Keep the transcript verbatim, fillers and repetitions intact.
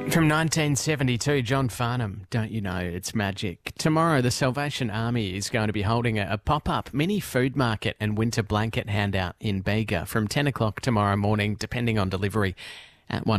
From nineteen seventy-two, John Farnham, Don't You Know It's Magic. Tomorrow, the Salvation Army is going to be holding a, a pop-up mini food market and winter blanket handout in Bega from ten o'clock tomorrow morning, depending on delivery, at one